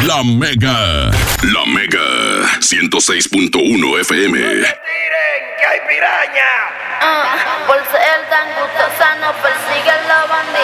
La Mega. La Mega 106.1 FM. ¡No se tiren, que hay piraña!